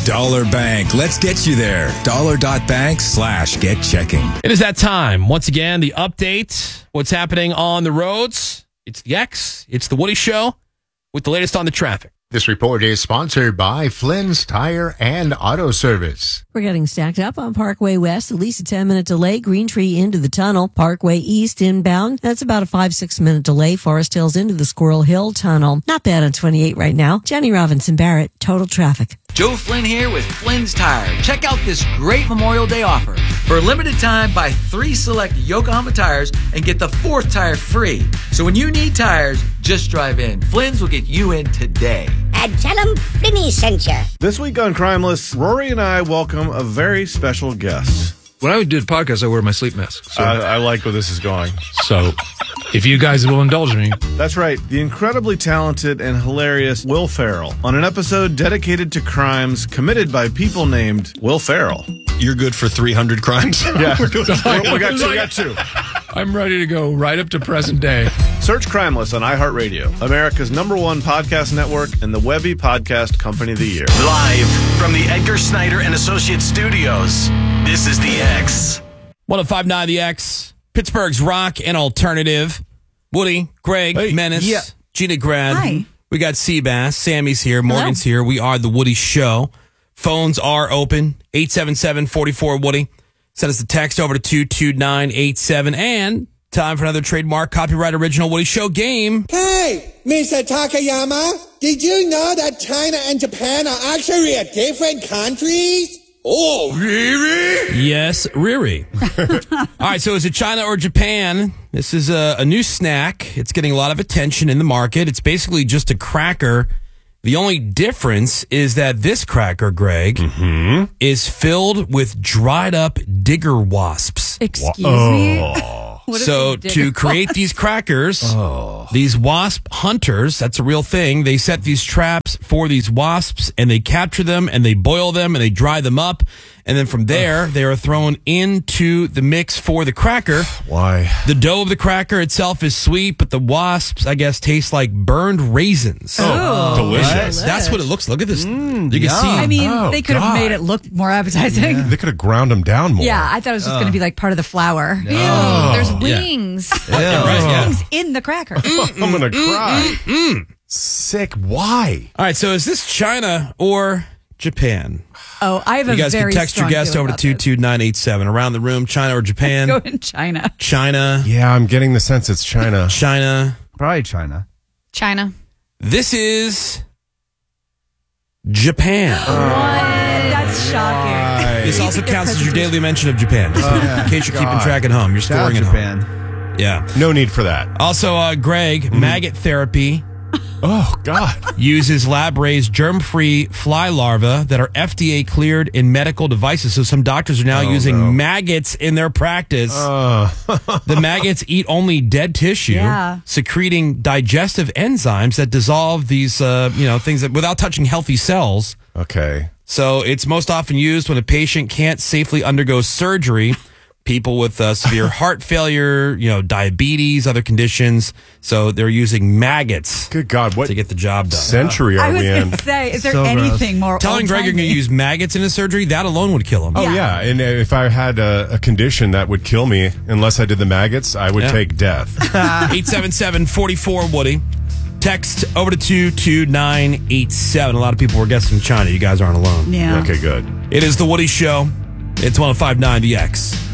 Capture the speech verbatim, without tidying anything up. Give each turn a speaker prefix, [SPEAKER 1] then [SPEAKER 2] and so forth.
[SPEAKER 1] Dollar Bank. Let's get you there. Dollar.bank slash get checking.
[SPEAKER 2] It is that time. Once again, the update. What's happening on the roads? It's the X. It's the Woody Show with the latest on the traffic.
[SPEAKER 3] This report is sponsored by Flynn's Tire and Auto Service.
[SPEAKER 4] We're getting stacked up on Parkway West, at least a ten-minute delay. Green Tree into the tunnel. Parkway East inbound, that's about a five, six-minute delay. Forest Hills into the Squirrel Hill Tunnel. Not bad on twenty-eight right now. Jenny Robinson Barrett, Total Traffic.
[SPEAKER 5] Joe Flynn here with Flynn's Tire. Check out this great Memorial Day offer. For a limited time, buy three select Yokohama tires and get the fourth tire free. So when you need tires, just drive in. Flynn's will get you in today.
[SPEAKER 6] And tell them Flinny sent you.
[SPEAKER 7] This week on Crimeless, Rory and I welcome a very special guest.
[SPEAKER 8] When I do the podcast, I wear my sleep mask. So,
[SPEAKER 7] I, I like where this is going.
[SPEAKER 8] so if you guys will indulge me.
[SPEAKER 7] That's right. The incredibly talented and hilarious Will Ferrell on an episode dedicated to crimes committed by people named Will Ferrell.
[SPEAKER 9] You're good for three hundred crimes?
[SPEAKER 7] Yeah. we, we, got two, we got two.
[SPEAKER 8] I'm ready to go right up to present day.
[SPEAKER 7] Search Crimeless on iHeartRadio, America's number one podcast network and the Webby Podcast Company of the Year.
[SPEAKER 10] Live from the Edgar Snyder and Associates Studios, this is The X.
[SPEAKER 2] one oh five point nine The X, Pittsburgh's rock and alternative. Woody, Greg,
[SPEAKER 7] Hey.
[SPEAKER 2] Menace,
[SPEAKER 7] Yeah.
[SPEAKER 2] Gina Grad.
[SPEAKER 4] Hi.
[SPEAKER 2] We got Seabass. Sammy's here. Morgan's here. We are The Woody Show. Phones are open. eight seven seven, four four, Woody. Send us a text over to two two nine eight seven. And time for another trademark copyright original Woody Show game.
[SPEAKER 11] Hey, Mister Takayama, did you know that China and Japan are actually a different countries? Oh, really?
[SPEAKER 2] Yes, Riri. All right, so is it China or Japan? This is a, a new snack. It's getting a lot of attention in the market. It's basically just a cracker. The only difference is that this cracker, Greg, mm-hmm. is filled with dried up digger wasps.
[SPEAKER 12] Excuse me?
[SPEAKER 2] What so to create these crackers, oh. these wasp hunters, that's a real thing. They set these traps for these wasps and they capture them and they boil them and they dry them up. And then from there, they are thrown into the mix for the cracker.
[SPEAKER 9] Why?
[SPEAKER 2] The dough of the cracker itself is sweet, but the wasps, I guess, taste like burned raisins.
[SPEAKER 9] Oh, delicious.
[SPEAKER 2] That's what it looks. Look at this.
[SPEAKER 12] Mm,
[SPEAKER 2] you can
[SPEAKER 12] yum.
[SPEAKER 2] see.
[SPEAKER 12] I mean,
[SPEAKER 9] oh,
[SPEAKER 12] they could have
[SPEAKER 9] God.
[SPEAKER 12] made it look more appetizing.
[SPEAKER 9] Yeah. They could have ground them down more.
[SPEAKER 12] Yeah, I thought it was just
[SPEAKER 9] uh.
[SPEAKER 12] going to be like part of the flour.
[SPEAKER 9] Ew, oh.
[SPEAKER 13] There's wings.
[SPEAKER 9] Yeah. Yeah.
[SPEAKER 12] There's
[SPEAKER 9] Yeah.
[SPEAKER 12] wings in the cracker.
[SPEAKER 9] I'm going to cry.
[SPEAKER 2] Mm, mm.
[SPEAKER 9] Sick. Why?
[SPEAKER 2] All right, so is this China or Japan?
[SPEAKER 12] Oh, I have
[SPEAKER 2] you
[SPEAKER 12] a
[SPEAKER 2] guys
[SPEAKER 12] very
[SPEAKER 2] can text your
[SPEAKER 12] strong
[SPEAKER 2] guest
[SPEAKER 12] feeling
[SPEAKER 2] over to
[SPEAKER 12] about
[SPEAKER 2] two
[SPEAKER 12] this.
[SPEAKER 2] two nine eight seven. Around the room, China or Japan?
[SPEAKER 12] Go in China.
[SPEAKER 2] China.
[SPEAKER 9] Yeah, I'm getting the sense it's China.
[SPEAKER 2] China.
[SPEAKER 8] Probably China.
[SPEAKER 13] China.
[SPEAKER 2] This is Japan.
[SPEAKER 12] What? That's shocking.
[SPEAKER 2] This also counts as your daily mention of Japan.
[SPEAKER 9] Oh,
[SPEAKER 2] in case you're
[SPEAKER 9] God.
[SPEAKER 2] keeping track at home. You're
[SPEAKER 8] Shout
[SPEAKER 2] scoring
[SPEAKER 8] out
[SPEAKER 2] at home.
[SPEAKER 8] Japan.
[SPEAKER 2] Yeah.
[SPEAKER 9] No need for that.
[SPEAKER 2] Also, uh, Greg, mm. maggot therapy
[SPEAKER 9] Oh, God.
[SPEAKER 2] uses lab-raised germ-free fly larvae that are F D A cleared in medical devices. So some doctors are now
[SPEAKER 9] Oh,
[SPEAKER 2] using
[SPEAKER 9] no.
[SPEAKER 2] maggots in their practice.
[SPEAKER 9] Uh.
[SPEAKER 2] The maggots eat only dead tissue,
[SPEAKER 12] Yeah.
[SPEAKER 2] secreting digestive enzymes that dissolve these, uh, you know, things that without touching healthy cells.
[SPEAKER 9] Okay.
[SPEAKER 2] So it's most often used when a patient can't safely undergo surgery. People with uh, severe heart failure, you know, diabetes, other conditions. So they're using maggots.
[SPEAKER 9] Good God, what
[SPEAKER 2] to get the job done.
[SPEAKER 9] century are
[SPEAKER 12] I was
[SPEAKER 9] we in?
[SPEAKER 12] going to say, is there
[SPEAKER 8] So
[SPEAKER 12] anything more
[SPEAKER 2] Telling Greg you're going to
[SPEAKER 12] old-timey?
[SPEAKER 2] use maggots in his surgery, that alone would kill him.
[SPEAKER 9] Oh,
[SPEAKER 12] Yeah.
[SPEAKER 9] yeah. And if I had a, a condition that would kill me, unless I did the maggots, I would
[SPEAKER 2] Yeah.
[SPEAKER 9] take death.
[SPEAKER 2] eight seven seven, four four, Woody. Text over to two two nine eight seven. A lot of people were guessing China. You guys aren't alone.
[SPEAKER 12] Yeah.
[SPEAKER 9] Okay, good.
[SPEAKER 2] It is The Woody Show. It's one oh five point nine The X.